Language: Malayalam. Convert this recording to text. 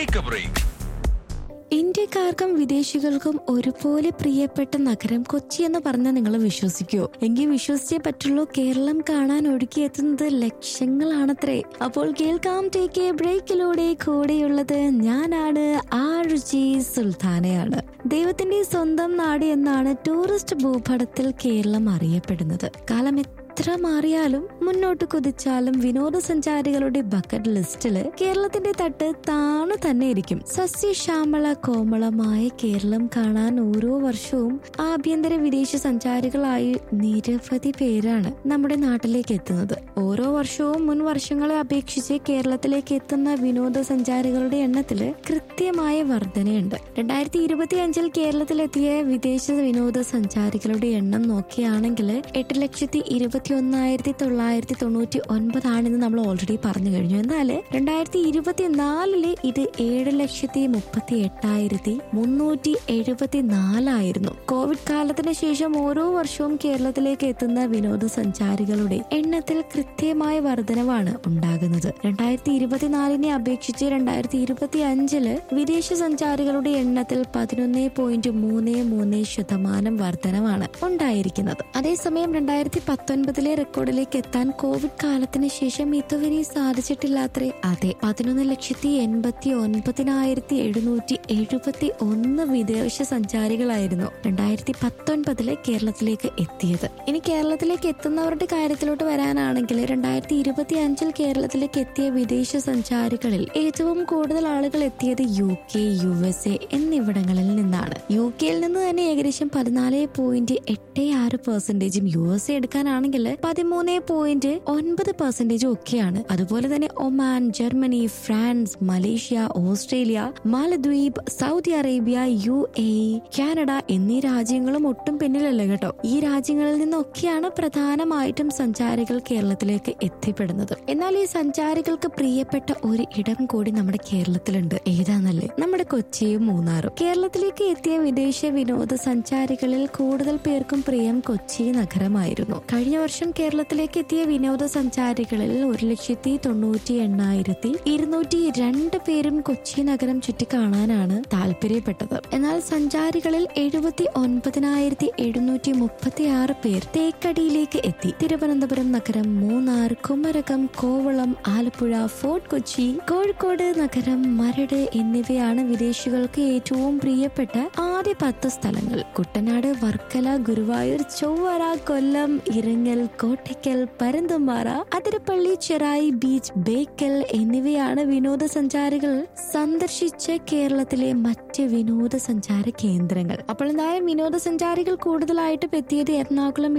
Take a break. ഇന്ത്യക്കാർക്കും വിദേശികൾക്കും ഒരുപോലെ പ്രിയപ്പെട്ട നഗരം കൊച്ചി എന്ന് പറഞ്ഞാൽ നിങ്ങൾ വിശ്വസിക്കുമോ? എങ്കിൽ വിശ്വസിച്ചേ പറ്റുള്ളൂ. കേരളം കാണാൻ ഒഴുകിയെത്തുന്നത് ലക്ഷങ്ങളാണത്രേ. അപ്പോൾ കേൾക്കാം ടേക്ക് എ ബ്രേക്കിലൂടെ. കൂടെയുള്ളത് ഞാനാണ് RJ സുൽത്താനയാണ്. ദൈവത്തിന്റെ സ്വന്തം നാട് എന്നാണ് ടൂറിസ്റ്റ് ഭൂപടത്തിൽ കേരളം അറിയപ്പെടുന്നത്. കാലം എത്ര മാറിയാലും മുന്നോട്ട് കുതിച്ചാലും വിനോദസഞ്ചാരികളുടെ ബക്കറ്റ് ലിസ്റ്റില് കേരളത്തിന്റെ തട്ട് താണു തന്നെ ഇരിക്കും. സസ്യശ്യാമള കോമളമായ കേരളം കാണാൻ ഓരോ വർഷവും ആഭ്യന്തര വിദേശ സഞ്ചാരികളായി നിരവധി പേരാണ് നമ്മുടെ നാട്ടിലേക്ക് എത്തുന്നത്. ഓരോ വർഷവും മുൻ വർഷങ്ങളെ അപേക്ഷിച്ച് കേരളത്തിലേക്ക് എത്തുന്ന വിനോദസഞ്ചാരികളുടെ എണ്ണത്തില് കൃത്യമായ വർധനയുണ്ട്. 2025 കേരളത്തിലെത്തിയ വിദേശ വിനോദസഞ്ചാരികളുടെ എണ്ണം നോക്കിയാണെങ്കിൽ 8,21,999 നമ്മൾ ഓൾറെഡി പറഞ്ഞു കഴിഞ്ഞു. എന്നാൽ 2024 ഇത് 7,38,374 കോവിഡ് കാലത്തിന് ശേഷം ഓരോ വർഷവും കേരളത്തിലേക്ക് എത്തുന്ന വിനോദസഞ്ചാരികളുടെ എണ്ണത്തിൽ കൃത്യമായ വർധനവാണ് ഉണ്ടാകുന്നത്. 2024 അപേക്ഷിച്ച് 2025 വിദേശ സഞ്ചാരികളുടെ എണ്ണത്തിൽ 11.33% വർധനവാണ് ഉണ്ടായിരിക്കുന്നത്. അതേസമയം 2019 റെക്കോർഡിലേക്ക് എത്താൻ കോവിഡ് കാലത്തിന് ശേഷം ഇതുവരെ സാധിച്ചിട്ടില്ലാത്രേ. അതെ, 11,89,771 വിദേശ സഞ്ചാരികളായിരുന്നു 2019 കേരളത്തിലേക്ക് എത്തിയത്. ഇനി കേരളത്തിലേക്ക് എത്തുന്നവരുടെ കാര്യത്തിലോട്ട് വരാനാണെങ്കിൽ 2025 കേരളത്തിലേക്ക് എത്തിയ വിദേശ സഞ്ചാരികളിൽ ഏറ്റവും കൂടുതൽ ആളുകൾ എത്തിയത് UK, USA എന്നിവിടങ്ങളിൽ നിന്നാണ്. UK-യിൽ നിന്ന് തന്നെ ഏകദേശം 14.86%, USA എടുക്കാനാണെങ്കിൽ 13.9% ഒക്കെയാണ്. അതുപോലെ തന്നെ Oman, Germany, France, Malaysia, Australia, മാലദ്വീപ്, സൗദി അറേബ്യ, UAE, കാനഡ എന്നീ രാജ്യങ്ങളും ഒട്ടും പിന്നിലല്ല കേട്ടോ. ഈ രാജ്യങ്ങളിൽ നിന്നൊക്കെയാണ് പ്രധാനമായിട്ടും സഞ്ചാരികൾ കേരളത്തിലേക്ക് എത്തിപ്പെടുന്നത്. എന്നാൽ ഈ സഞ്ചാരികൾക്ക് പ്രിയപ്പെട്ട ഒരു ഇടം കൂടി നമ്മുടെ കേരളത്തിലുണ്ട്. ഏതാന്നല്ലേ? നമ്മുടെ കൊച്ചിയും മൂന്നാറും. കേരളത്തിലേക്ക് എത്തിയ വിദേശ വിനോദസഞ്ചാരികളിൽ കൂടുതൽ പേർക്കും പ്രിയം കൊച്ചി നഗരമായിരുന്നു. കഴിഞ്ഞ വർഷം കേരളത്തിലേക്ക് എത്തിയ വിനോദസഞ്ചാരികളിൽ 1,98,202 പേരും കൊച്ചി നഗരം ചുറ്റിക്കാണാനാണ് താല്പര്യപ്പെട്ടത്. എന്നാൽ സഞ്ചാരികളിൽ 79,736 പേർ തേക്കടിയിലേക്ക് എത്തി. തിരുവനന്തപുരം നഗരം, മൂന്നാർ, കുമരകം, കോവളം, ആലപ്പുഴ, ഫോർട്ട് കൊച്ചി, കോഴിക്കോട് നഗരം, മരട് എന്നിവയാണ് വിദേശികൾക്ക് ഏറ്റവും പ്രിയപ്പെട്ട ആദ്യ 10 സ്ഥലങ്ങൾ. കുട്ടനാട്, വർക്കല, ഗുരുവായൂർ, ചൊവ്വര, കൊല്ലം, ഇരങ്ങൽ, കോട്ടയ്ക്കൽ, പരന്തുംപാറ, അതിരപ്പള്ളി, ചെറായി ബീച്ച്, ബേക്കൽ എന്നിവയാണ് വിനോദസഞ്ചാരികൾ സന്ദർശിച്ച കേരളത്തിലെ മറ്റ് വിനോദസഞ്ചാര കേന്ദ്രങ്ങൾ. അപ്പോൾ എന്തായാലും വിനോദസഞ്ചാരികൾ കൂടുതലായിട്ടും എത്തിയത് എറണാകുളം,